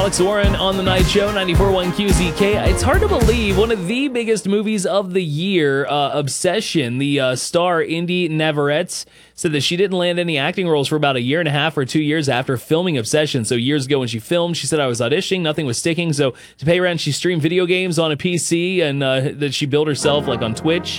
Alex Warren on The Night Show, 94.1 QZK. It's hard to believe one of the biggest movies of the year, Obsession, the star Indy Navarrete said that she didn't land any acting roles for about a year and a half or 2 years after filming Obsession. So years ago when she filmed, she said, I was auditioning, nothing was sticking. So to pay rent, she streamed video games on a PC and that she built herself like on Twitch.